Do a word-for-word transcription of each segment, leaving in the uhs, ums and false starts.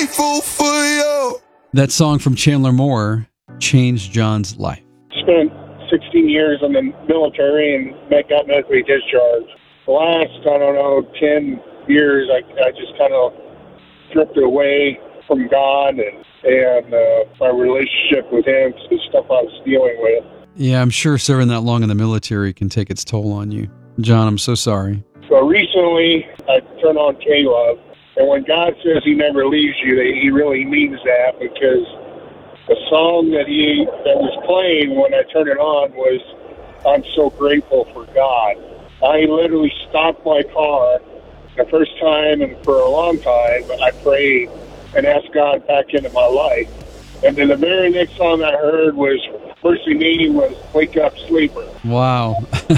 grateful for you. That song from Chandler Moore changed John's life. Spent sixteen years in the military and got medically discharged. The last, I don't know, ten years, I, I just kind of drifted away from God and, and uh, my relationship with Him, the stuff I was dealing with. Yeah, I'm sure serving that long in the military can take its toll on you. John, I'm so sorry. So recently, I turned on K-Love, and when God says He never leaves you, He really means that, because the song that He that was playing when I turned it on was "I'm So Grateful for God." I literally stopped my car the first time, and for a long time, I prayed and asked God back into my life. And then the very next song I heard was, first name was "Wake Up Sleeper." Wow.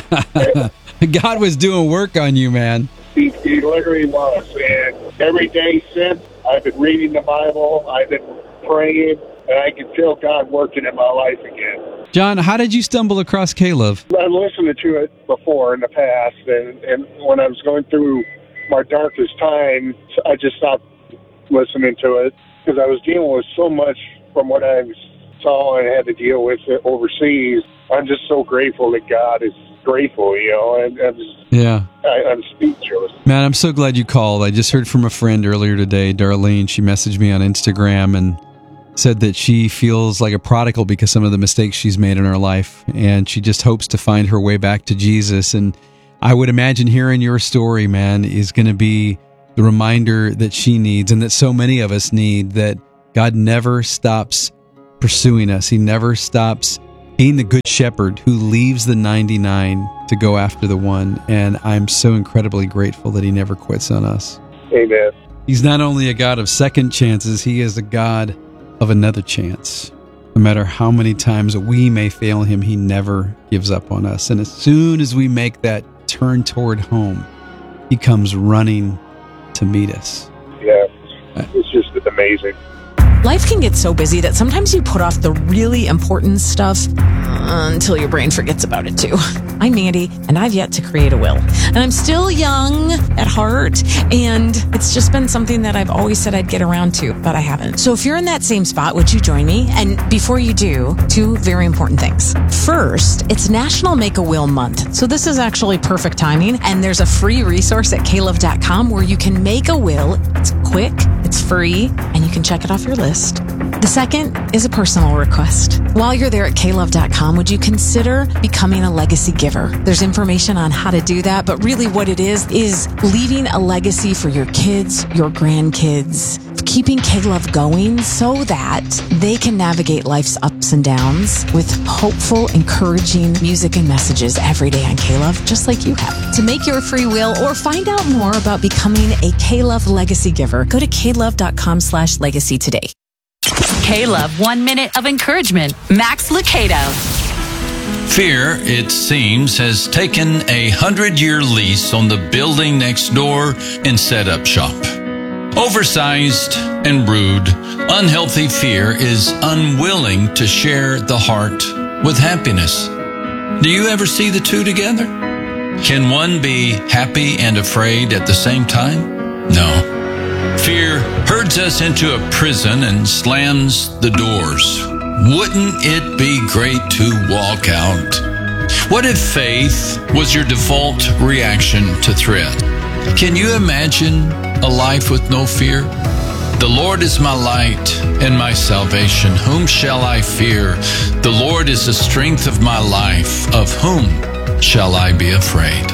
God was doing work on you, man. He, he literally was. And every day since, I've been reading the Bible, I've been praying, and I can feel God working in my life again. John, how did you stumble across K-Love? I've listened to it before in the past, and, and when I was going through my darkest time, I just stopped listening to it because I was dealing with so much from what I saw and had to deal with overseas. I'm just so grateful that God is grateful, you know, and I'm just, yeah, I, I'm speechless. Man, I'm so glad you called. I just heard from a friend earlier today, Darlene. She messaged me on Instagram and said that she feels like a prodigal because some of the mistakes she's made in her life, and she just hopes to find her way back to Jesus. And I would imagine hearing your story, man, is going to be the reminder that she needs, and that so many of us need, that God never stops pursuing us. He never stops being the good shepherd who leaves the ninety-nine to go after the one. And I'm so incredibly grateful that He never quits on us. Amen. He's not only a God of second chances, He is a God of another chance. No matter how many times we may fail Him, He never gives up on us. And as soon as we make that turn toward home, He comes running to meet us. Yeah, it's just amazing. Life can get so busy that sometimes you put off the really important stuff uh, until your brain forgets about it too. I'm Mandy, and I've yet to create a will. And I'm still young at heart, and it's just been something that I've always said I'd get around to, but I haven't. So if you're in that same spot, would you join me? And before you do, two very important things. First, it's National Make a Will Month. So this is actually perfect timing, and there's a free resource at K love dot com where you can make a will. It's quick, it's free, and you can check it off your list. The second is a personal request. While you're there at K love dot com, would you consider becoming a legacy giver? There's information on how to do that, but really what it is, is leaving a legacy for your kids, your grandkids, keeping K-Love going so that they can navigate life's ups and downs with hopeful, encouraging music and messages every day on K-Love, just like you have. To make your free will or find out more about becoming a K-Love legacy giver, go to K love dot com slash legacy today. K-Love, one minute of encouragement. Max Lucado. Fear, it seems, has taken a hundred-year lease on the building next door and set up shop. Oversized and rude, unhealthy fear is unwilling to share the heart with happiness. Do you ever see the two together? Can one be happy and afraid at the same time? No. Fear herds us into a prison and slams the doors. Wouldn't it be great to walk out? What if faith was your default reaction to threat? Can you imagine a life with no fear? The Lord is my light and my salvation. Whom shall I fear? The Lord is the strength of my life. Of whom shall I be afraid?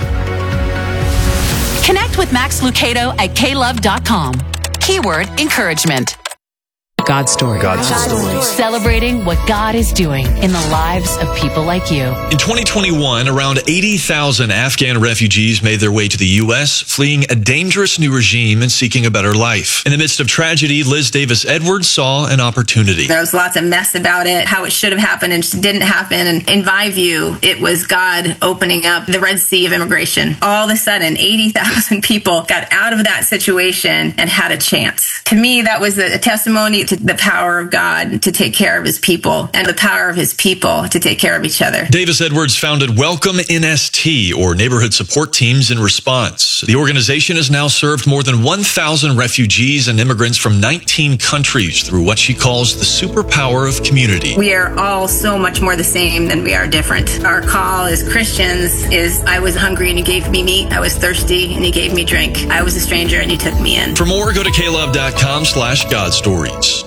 Connect with Max Lucado at K love dot com. Keyword encouragement. God's story. God's, God's story. Celebrating what God is doing in the lives of people like you. In twenty twenty-one, around eighty thousand Afghan refugees made their way to the U S, fleeing a dangerous new regime and seeking a better life. In the midst of tragedy, Liz Davis Edwards saw an opportunity. There was lots of mess about it, how it should have happened and just didn't happen. And in my view, it was God opening up the Red Sea of immigration. All of a sudden, eighty thousand people got out of that situation and had a chance. To me, that was a testimony to the power of God to take care of his people and the power of his people to take care of each other. Davis Edwards founded Welcome N S T, or Neighborhood Support Teams in Response. The organization has now served more than one thousand refugees and immigrants from nineteen countries through what she calls the superpower of community. We are all so much more the same than we are different. Our call as Christians is, I was hungry and you gave me meat. I was thirsty and you gave me drink. I was a stranger and you took me in. For more, go to klove dot com slash God Stories.